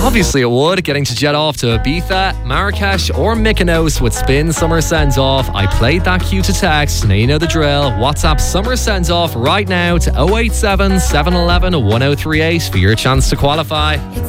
Obviously it would. Getting to jet off to Ibiza, Marrakesh or Mykonos with Spin Summer Sends Off. I played that cue to text. Now you know the drill. WhatsApp Summer Sends Off right now to 087 711 1038 for your chance to qualify.